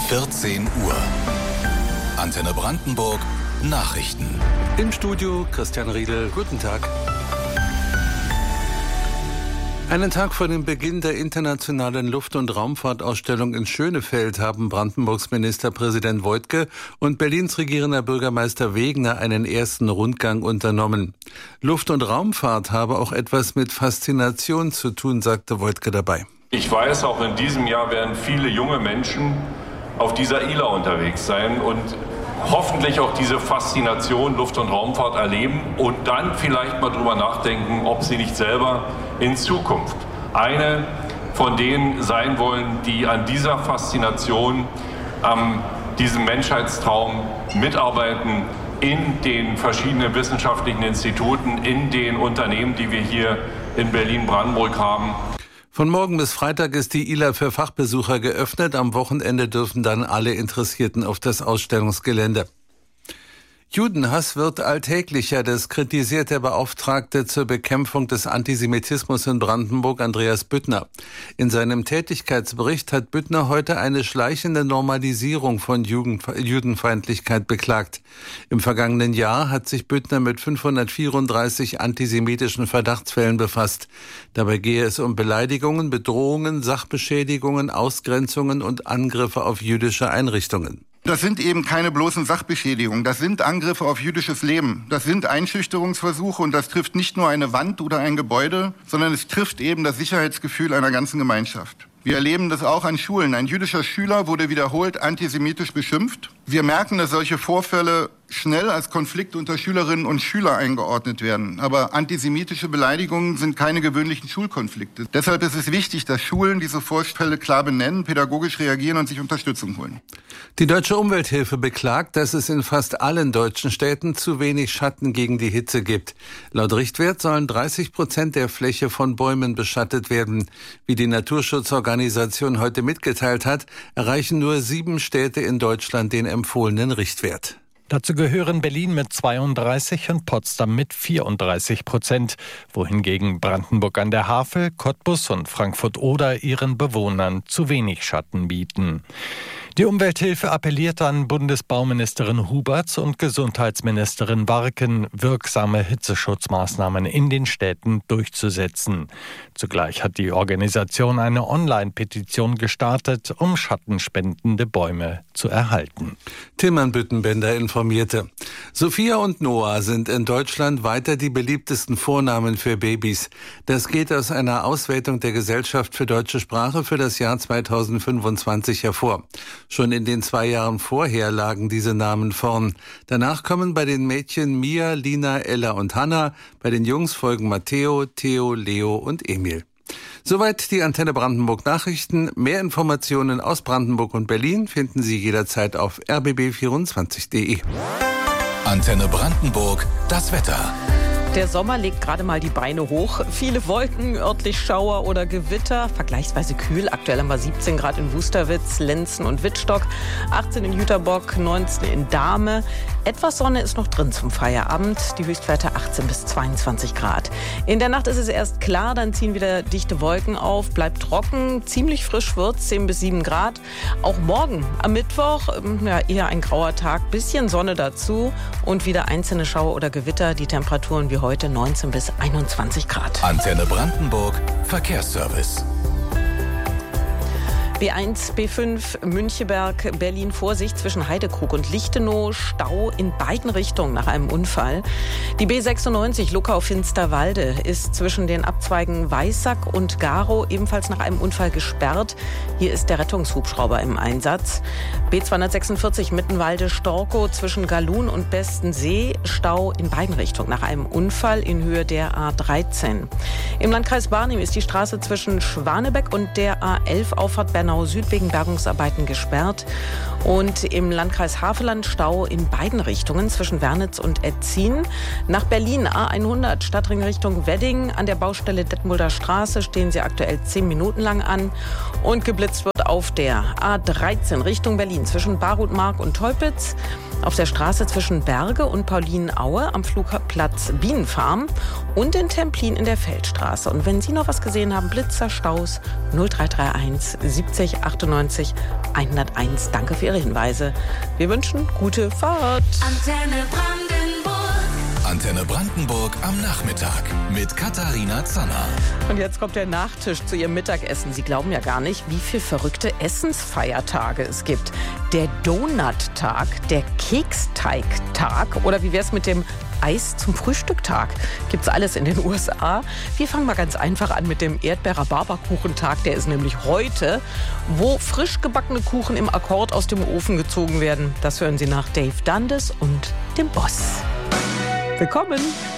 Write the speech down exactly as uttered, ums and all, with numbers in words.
vierzehn Uhr. Antenne Brandenburg Nachrichten. Im Studio Christian Riedel. Guten Tag. Einen Tag vor dem Beginn der internationalen Luft- und Raumfahrtausstellung in Schönefeld haben Brandenburgs Ministerpräsident Woidke und Berlins regierender Bürgermeister Wegner einen ersten Rundgang unternommen. Luft- und Raumfahrt habe auch etwas mit Faszination zu tun, sagte Woidke dabei. Ich weiß, auch in diesem Jahr werden viele junge Menschen auf dieser I L A unterwegs sein und hoffentlich auch diese Faszination Luft- und Raumfahrt erleben und dann vielleicht mal drüber nachdenken, ob sie nicht selber in Zukunft eine von denen sein wollen, die an dieser Faszination, an diesem Menschheitstraum mitarbeiten in den verschiedenen wissenschaftlichen Instituten, in den Unternehmen, die wir hier in Berlin-Brandenburg haben. Von morgen bis Freitag ist die I L A für Fachbesucher geöffnet. Am Wochenende dürfen dann alle Interessierten auf das Ausstellungsgelände. Judenhass wird alltäglicher, das kritisiert der Beauftragte zur Bekämpfung des Antisemitismus in Brandenburg, Andreas Büttner. In seinem Tätigkeitsbericht hat Büttner heute eine schleichende Normalisierung von Judenfeindlichkeit beklagt. Im vergangenen Jahr hat sich Büttner mit fünfhundertvierunddreißig antisemitischen Verdachtsfällen befasst. Dabei gehe es um Beleidigungen, Bedrohungen, Sachbeschädigungen, Ausgrenzungen und Angriffe auf jüdische Einrichtungen. Das sind eben keine bloßen Sachbeschädigungen, das sind Angriffe auf jüdisches Leben, das sind Einschüchterungsversuche und das trifft nicht nur eine Wand oder ein Gebäude, sondern es trifft eben das Sicherheitsgefühl einer ganzen Gemeinschaft. Wir erleben das auch an Schulen. Ein jüdischer Schüler wurde wiederholt antisemitisch beschimpft. Wir merken, dass solche Vorfälle schnell als Konflikt unter Schülerinnen und Schülern eingeordnet werden. Aber antisemitische Beleidigungen sind keine gewöhnlichen Schulkonflikte. Deshalb ist es wichtig, dass Schulen diese Vorfälle klar benennen, pädagogisch reagieren und sich Unterstützung holen. Die Deutsche Umwelthilfe beklagt, dass es in fast allen deutschen Städten zu wenig Schatten gegen die Hitze gibt. Laut Richtwert sollen dreißig Prozent der Fläche von Bäumen beschattet werden. Wie die Naturschutzorganisation heute mitgeteilt hat, erreichen nur sieben Städte in Deutschland den empfohlenen Richtwert. Dazu gehören Berlin mit zweiunddreißig und Potsdam mit vierunddreißig Prozent, wohingegen Brandenburg an der Havel, Cottbus und Frankfurt-Oder ihren Bewohnern zu wenig Schatten bieten. Die Umwelthilfe appelliert an Bundesbauministerin Huberts und Gesundheitsministerin Warken, wirksame Hitzeschutzmaßnahmen in den Städten durchzusetzen. Zugleich hat die Organisation eine Online-Petition gestartet, um schattenspendende Bäume zu erhalten. Tilman Büttenbender informierte. Sophia und Noah sind in Deutschland weiter die beliebtesten Vornamen für Babys. Das geht aus einer Auswertung der Gesellschaft für deutsche Sprache für das Jahr zweitausendfünfundzwanzig hervor. Schon in den zwei Jahren vorher lagen diese Namen vorn. Danach kommen bei den Mädchen Mia, Lina, Ella und Hanna. Bei den Jungs folgen Matteo, Theo, Leo und Emil. Soweit die Antenne Brandenburg Nachrichten. Mehr Informationen aus Brandenburg und Berlin finden Sie jederzeit auf r b b vierundzwanzig punkt d e. Antenne Brandenburg, das Wetter. Der Sommer legt gerade mal die Beine hoch. Viele Wolken, örtlich Schauer oder Gewitter. Vergleichsweise kühl. Aktuell haben wir siebzehn Grad in Wusterwitz, Lenzen und Wittstock. achtzehn in Jüterbock, neunzehn in Dahme. Etwas Sonne ist noch drin zum Feierabend. Die Höchstwerte achtzehn bis zweiundzwanzig Grad. In der Nacht ist es erst klar, dann ziehen wieder dichte Wolken auf. Bleibt trocken, ziemlich frisch wird's, zehn bis sieben Grad. Auch morgen am Mittwoch, ja, eher ein grauer Tag. Bisschen Sonne dazu und wieder einzelne Schauer oder Gewitter. Die Temperaturen wie heute neunzehn bis einundzwanzig Grad. Antenne Brandenburg, Verkehrsservice. B eins, B fünf, Müncheberg, Berlin, Vorsicht zwischen Heidekrug und Lichtenau, Stau in beiden Richtungen nach einem Unfall. Die B sechsundneunzig, Luckau-Finsterwalde, ist zwischen den Abzweigen Weissack und Garow ebenfalls nach einem Unfall gesperrt. Hier ist der Rettungshubschrauber im Einsatz. B zweihundertsechsundvierzig, Mittenwalde-Storkow zwischen Galun und Bestensee, Stau in beiden Richtungen nach einem Unfall in Höhe der A dreizehn. Im Landkreis Barnim ist die Straße zwischen Schwanebeck und der A elf Auffahrt Bernau Süd wegen Bergungsarbeiten gesperrt. Und im Landkreis Havelland Stau in beiden Richtungen zwischen Wernitz und Etzin. Nach Berlin A hundert Stadtring Richtung Wedding. An der Baustelle Detmolder Straße stehen sie aktuell zehn Minuten lang an. Und geblitzt wird auf der A dreizehn Richtung Berlin zwischen Barutmark und Teupitz. auf der Straße zwischen Berge und Paulinenaue am Flugplatz Bienenfarm und in Templin in der Feldstraße. Und wenn Sie noch was gesehen haben, Blitzer, Staus, null drei drei eins siebzig achtundneunzig hunderteins. Danke für Ihre Hinweise. Wir wünschen gute Fahrt. Antenne Brandenburg. Antenne Brandenburg am Nachmittag mit Katharina Zanner. Und jetzt kommt der Nachtisch zu Ihrem Mittagessen. Sie glauben ja gar nicht, wie viele verrückte Essensfeiertage es gibt. Der Donut-Tag, der Keksteig-Tag oder wie wär's mit dem Eis zum Frühstücktag? Gibt's alles in den U S A. Wir fangen mal ganz einfach an mit dem Erdbeer-Rhabarber-Kuchentag. Der ist nämlich heute, wo frisch gebackene Kuchen im Akkord aus dem Ofen gezogen werden. Das hören Sie nach Dave Dundas und dem Boss. Willkommen!